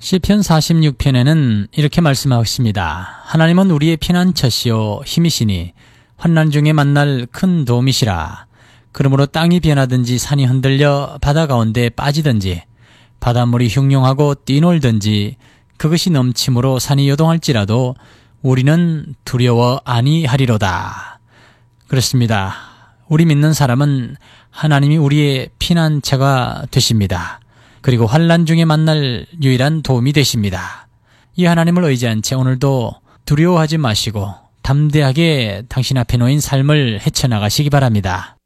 시편 46편에는 이렇게 말씀하십니다. 하나님은 우리의 피난처시요 힘이시니 환난 중에 만날 큰 도움이시라. 그러므로 땅이 변하든지 산이 흔들려 바다 가운데 빠지든지 바닷물이 흉흉하고 뛰놀든지 그것이 넘침으로 산이 요동할지라도 우리는 두려워 아니하리로다. 그렇습니다. 우리 믿는 사람은 하나님이 우리의 피난처가 되십니다. 그리고 환난 중에 만날 유일한 도움이 되십니다. 이 하나님을 의지한 채 오늘도 두려워하지 마시고 담대하게 당신 앞에 놓인 삶을 헤쳐나가시기 바랍니다.